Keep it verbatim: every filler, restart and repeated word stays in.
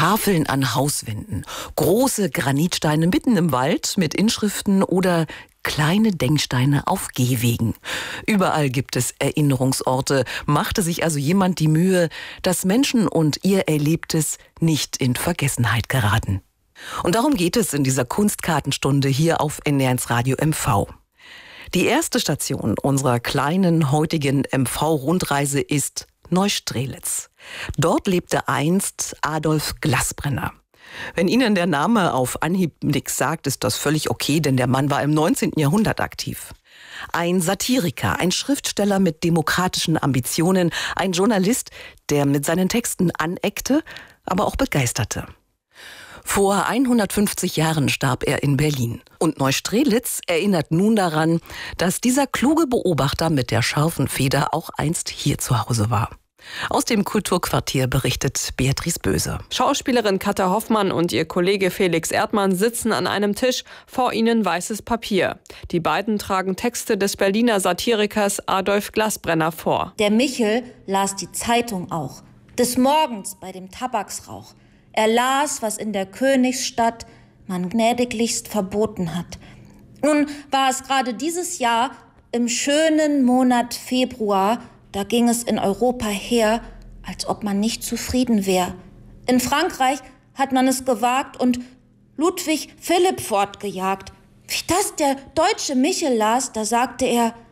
Tafeln an Hauswänden, große Granitsteine mitten im Wald mit Inschriften oder kleine Denksteine auf Gehwegen. Überall gibt es Erinnerungsorte, machte sich also jemand die Mühe, dass Menschen und ihr Erlebtes nicht in Vergessenheit geraten. Und darum geht es in dieser Kunstkartenstunde hier auf N D R eins Radio M V. Die erste Station unserer kleinen heutigen M V-Rundreise ist Neustrelitz. Dort lebte einst Adolf Glaßbrenner. Wenn Ihnen der Name auf Anhieb nichts sagt, ist das völlig okay, denn der Mann war im neunzehnten Jahrhundert aktiv. Ein Satiriker, ein Schriftsteller mit demokratischen Ambitionen, ein Journalist, der mit seinen Texten aneckte, aber auch begeisterte. Vor hundertfünfzig Jahren starb er in Berlin. Und Neustrelitz erinnert nun daran, dass dieser kluge Beobachter mit der scharfen Feder auch einst hier zu Hause war. Aus dem Kulturquartier berichtet Beatrice Böse. Schauspielerin Katja Hoffmann und ihr Kollege Felix Erdmann sitzen an einem Tisch, vor ihnen weißes Papier. Die beiden tragen Texte des Berliner Satirikers Adolf Glaßbrenner vor. Der Michel las die Zeitung auch, des Morgens bei dem Tabaksrauch. Er las, was in der Königsstadt man gnädiglichst verboten hat. Nun war es gerade dieses Jahr im schönen Monat Februar. Da ging es in Europa her, als ob man nicht zufrieden wäre. In Frankreich hat man es gewagt und Ludwig Philipp fortgejagt. Wie das der deutsche Michel las, da sagte er,